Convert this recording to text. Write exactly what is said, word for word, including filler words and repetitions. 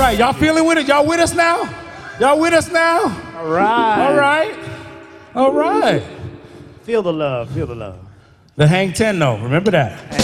right, y'all feeling with it? Y'all with us now? Y'all with us now? All right. All right. All right. Feel the love. Feel the love. The Hang ten, though. Remember that.